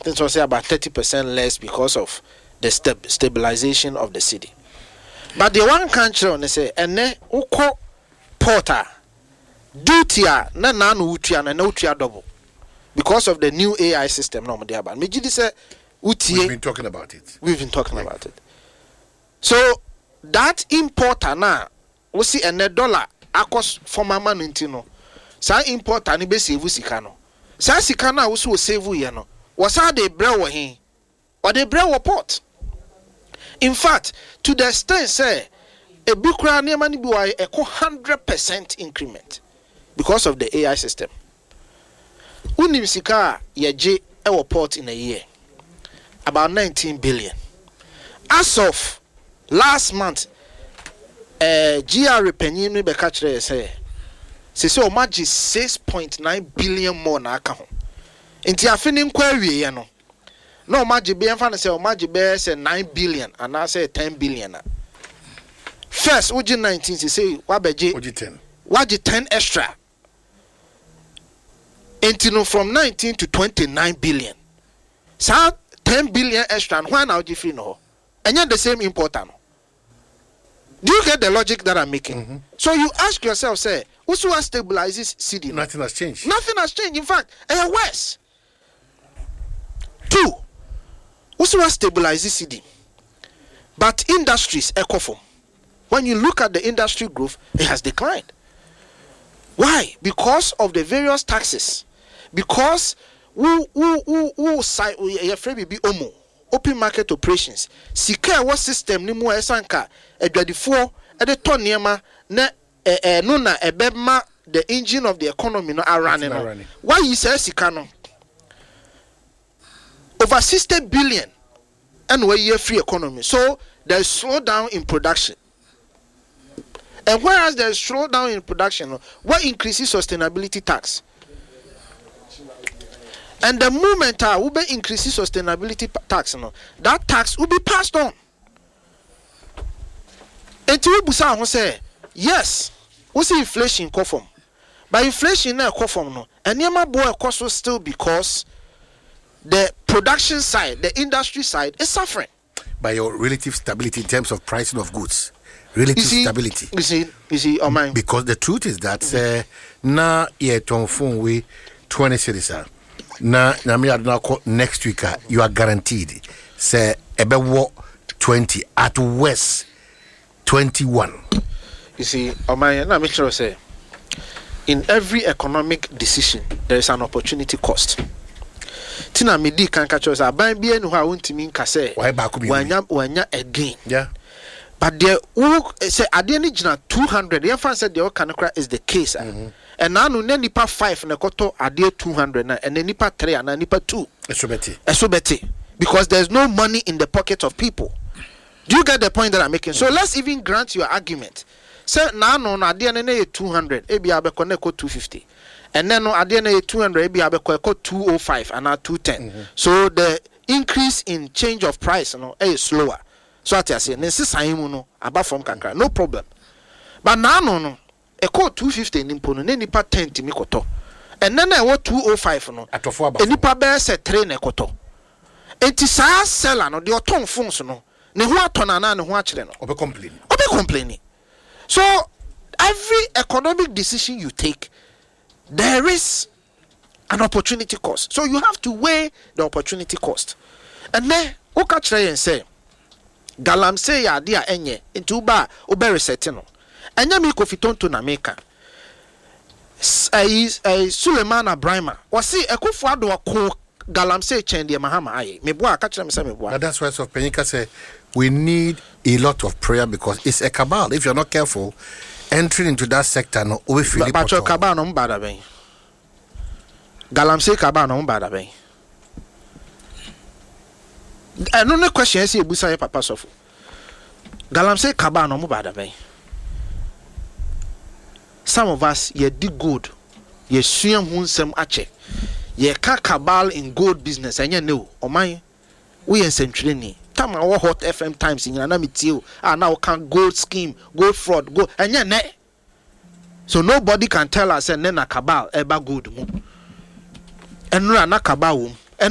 This was about 30% less because of the stabilization of the city. But the one country on say, and then uko porter duty na no utia na utia double because of the new AI system. No, my dear, but me say utie. We've been talking about it. We've been talking about it. So that importer na we see a dollar akos for mama nintino. Sa importer ni be save sika no. Sa sika na we so save ye no. Was how they brew wo hin or they brew wo port. In fact, to the extent say a bikura near ni bi wa a 100% increment because of the AI system. Unim sika ye je e port in a year about 19 billion. As of last month, GR penny no be catch there say o maji 6.9 billion more na aka ho. Inti afini nkwawie ye no. No maji be enfa say o maji be say 9 billion and I say 10 billion. First uji 19 say wabeje uji 10. Waji 10 extra. Inti no from 19 to 29 billion. So 10 billion extra and why now uji free no? And yet the same importer no. Do you get the logic that I'm making? Mm-hmm. So you ask yourself, say, who's what stabilizes CD? Nothing has changed. Nothing has changed. In fact, worse. 2. Who's what stabilizes CD? But industries ecoform. When you look at the industry growth, it has declined. Why? Because of the various taxes. Because who side we be omo. Open market operations. Sika what system ni mu esanka edwadifo e de ton niema na no na ebema the engine of the economy no running no. Why you say sika no? Over 60 billion and we year free economy. So there is slowdown in production. And whereas there is slowdown in production, what increases sustainability tax? And the moment Uber increases sustainability tax, that tax will be passed on. Until we say, yes, we see inflation come from. But inflation now come from no. And yama boy cost still because the production side, the industry side is suffering. By your relative stability in terms of pricing of goods. Relative stability. You see, oh man. Because the truth is that na ye ton phone we 20 cities na me adna next week you are guaranteed say ebe 20 at worst 21. You see, na make sure say in every economic decision there is an opportunity cost. Tina me di kan catch us aban bia no ha wontimi nka say wanya again. Yeah. But there who say ade ni gina 200 your fan said the kanokra is the case. And now no nipa 5 na koto ade 200 na and nipa 3 and nipa 2 esobeti because there's no money in the pocket of people. Do you get the point that I'm making? So let's even grant your argument. Say now no ade na 200 ebi abeko na ko 250 and then no ade na 200 ebi abeko ko 205 and now 210. So the increase in change of price is slower. So I say nsisan no aba from kakra no problem. But now no e ko 250 nimpo no nipa 10 timi koto. And then I what 205 no. Atofo aba. Nipa be se 3 na koto. Enti sa seller no de oton phones no. Ne ho atona na ne ho akire no. Obe complaining. So every economic decision you take there is an opportunity cost. So you have to weigh the opportunity cost. And then o ka kire yen say Galamsey ya dia enye into ba obe reset no. Enya mi Kofi Tonto na meka. Suleiman Abrahima wasi Akufo Addo ko Galamsey chen de Mahama aye. Me boa ka kire me say me boa. That's why so Penyika say we need a lot of prayer because it's a cabal. If you're not careful, entering into that sector no we feel it. But your cabal no mbada ben. Galamsey cabal no mbada ben. No question is ebusa ye papa sofo. Galamsey cabal no mbada ben. Some of us ye did good. Ye suam hunsem ache. Ye ka cabal in gold business and ye know. O man we en century ni. Time our hot FM times in na metiu. Now can gold scheme, gold fraud, go and ye ne. So nobody can tell us and then a cabal eba good mu. And na cabal